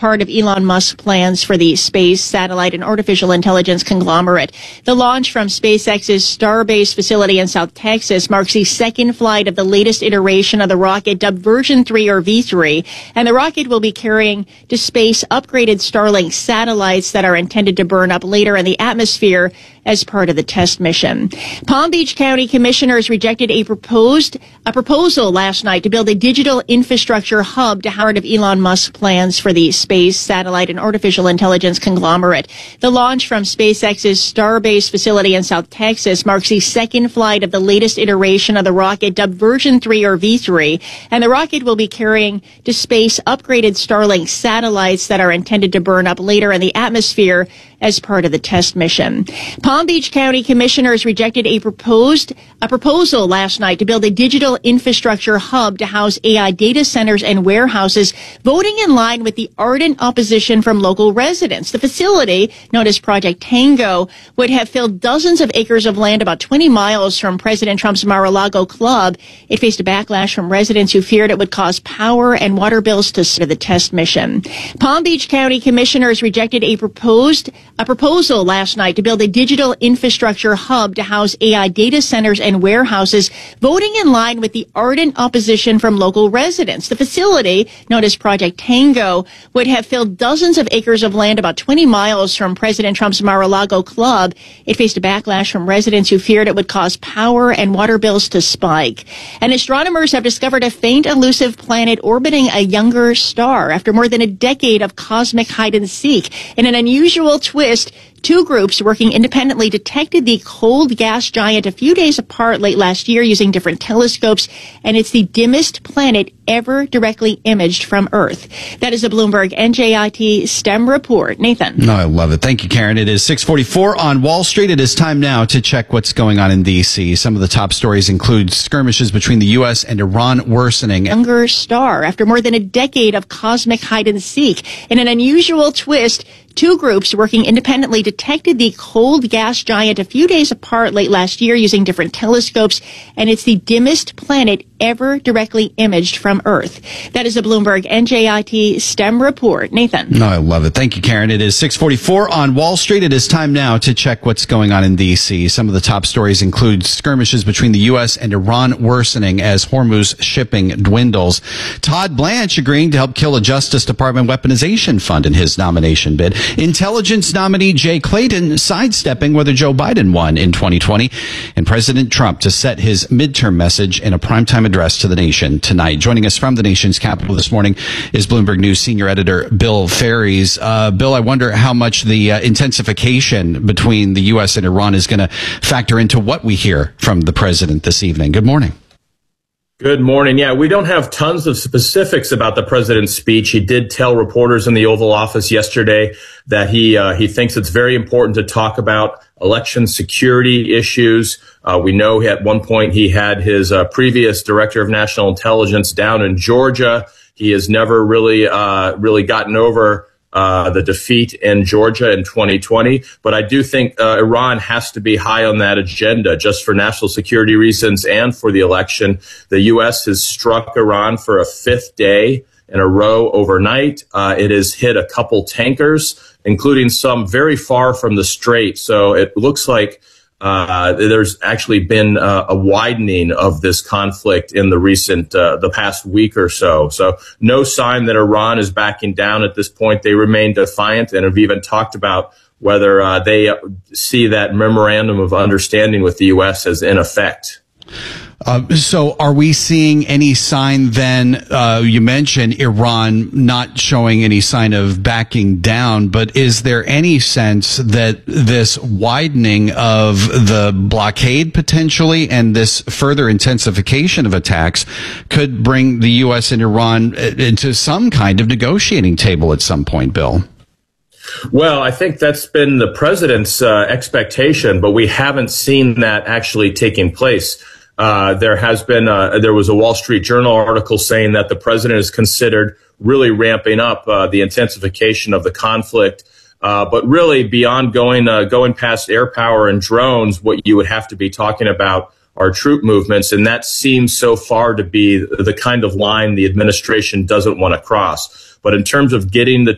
part of Elon Musk's plans for the space, satellite, and artificial intelligence conglomerate. The launch from SpaceX's Starbase facility in South Texas marks the second flight of the latest iteration of the rocket, dubbed Version 3 or V3, and the rocket will be carrying to space upgraded Starlink satellites that are intended to burn up later in the atmosphere as part of the test mission. Palm Beach County commissioners rejected a proposal last night to build a digital infrastructure hub to heart of Elon Musk's plans for the space, satellite, and artificial intelligence conglomerate. The launch from SpaceX's Starbase facility in South Texas marks the second flight of the latest iteration of the rocket, dubbed Version 3 or V3, and the rocket will be carrying to space upgraded Starlink satellites that are intended to burn up later in the atmosphere as part of the test mission. Palm Beach County commissioners rejected a proposal last night to build a digital infrastructure hub to house AI data centers and warehouses, voting in line with the ardent opposition from local residents. The facility, known as Project Tango, would have filled dozens of acres of land about 20 miles from President Trump's Mar-a-Lago club. It faced a backlash from residents who feared it would cause power and water bills to the test mission. Palm Beach County commissioners rejected a proposal last night to build a digital infrastructure hub to house AI data centers and warehouses, voting in line with the ardent opposition from local residents. The facility, known as Project Tango, would have filled dozens of acres of land about 20 miles from President Trump's Mar-a-Lago club. It faced a backlash from residents who feared it would cause power and water bills to spike. And astronomers have discovered a faint, elusive planet orbiting a younger star after more than a decade of cosmic hide and seek. In an unusual twist, two groups working independently detected the cold gas giant a few days apart late last year using different telescopes, and it's the dimmest planet ever directly imaged from Earth. That is a Bloomberg NJIT STEM report. Nathan. No, I love it. Thank you, Karen. It is 6:44 on Wall Street. It is time now to check what's going on in D.C. Some of the top stories include skirmishes between the U.S. and Iran worsening. Younger star after more than a decade of cosmic hide and seek. In an unusual twist, two groups working independently detected the cold gas giant a few days apart late last year using different telescopes, and it's the dimmest planet ever directly imaged from Earth. That is a Bloomberg NJIT STEM report. Nathan. No, I love it. Thank you, Karen. It is 6:44 on Wall Street. It is time now to check what's going on in D.C. Some of the top stories include skirmishes between the U.S. and Iran worsening as Hormuz shipping dwindles. Todd Blanche agreeing to help kill a Justice Department weaponization fund in his nomination bid. Intelligence nominee Jay Clayton sidestepping whether Joe Biden won in 2020. And President Trump to set his midterm message in a primetime address to the nation tonight. Joining us from the nation's capital this morning is Bloomberg News senior editor Bill Ferries. Bill, I wonder how much the intensification between the U.S. and Iran is going to factor into what we hear from the president this evening. Good morning. Good morning. Yeah, we don't have tons of specifics about the president's speech. He did tell reporters in the Oval Office yesterday that he thinks it's very important to talk about election security issues. We know at one point he had his previous director of national intelligence down in Georgia. He has never really gotten over the defeat in Georgia in 2020. But I do think Iran has to be high on that agenda just for national security reasons and for the election. The U.S. has struck Iran for a fifth day in a row overnight. It has hit a couple tankers, including some very far from the strait. So it looks like there's actually been a widening of this conflict in the past week or so. So no sign that Iran is backing down at this point. They remain defiant and have even talked about whether they see that memorandum of understanding with the U.S. as in effect. So are we seeing any sign then, you mentioned Iran not showing any sign of backing down, but is there any sense that this widening of the blockade potentially and this further intensification of attacks could bring the U.S. and Iran into some kind of negotiating table at some point, Bill? Well, I think that's been the president's expectation, but we haven't seen that actually taking place. There was a Wall Street Journal article saying that the president is considered really ramping up the intensification of the conflict. But really beyond going past air power and drones, what you would have to be talking about are troop movements. And that seems so far to be the kind of line the administration doesn't want to cross. But in terms of getting the